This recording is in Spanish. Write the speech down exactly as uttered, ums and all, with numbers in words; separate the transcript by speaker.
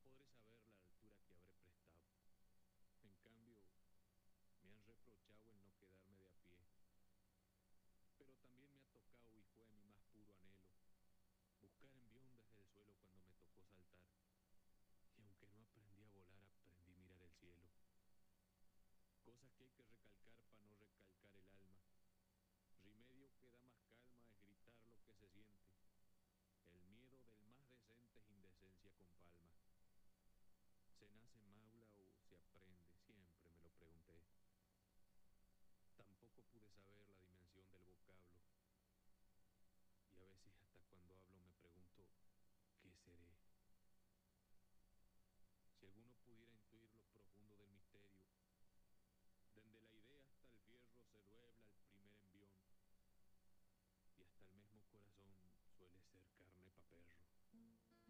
Speaker 1: podré saber la altura que habré prestado. En cambio, me han reprochado el no quedarme de a pie. Pero también me ha tocado, y fue mi más puro anhelo, buscar envión desde el suelo cuando me tocó saltar. Y aunque no aprendí a volar, aprendí a mirar el cielo. Cosas que hay que